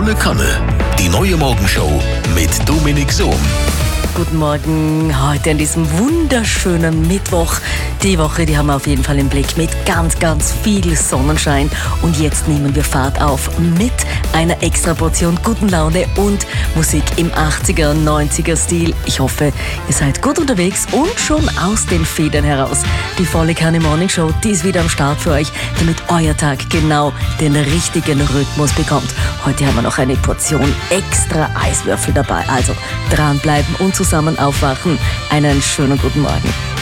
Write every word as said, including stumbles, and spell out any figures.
Volle Kanne. Die neue Morgenshow mit Dominik Sohm. Guten Morgen, heute an diesem wunderschönen Mittwoch. Die Woche, die haben wir auf jeden Fall im Blick mit ganz, ganz viel Sonnenschein. Und jetzt nehmen wir Fahrt auf mit einer extra Portion guten Laune und Musik im achtziger, neunziger Stil. Ich hoffe, ihr seid gut unterwegs und schon aus den Federn heraus. Die Volle Kanne Morning Show, die ist wieder am Start für euch, damit euer Tag genau den richtigen Rhythmus bekommt. Heute haben wir noch eine Portion extra Eiswürfel dabei. Also dranbleiben und zusammen aufwachen. Einen schönen guten Morgen.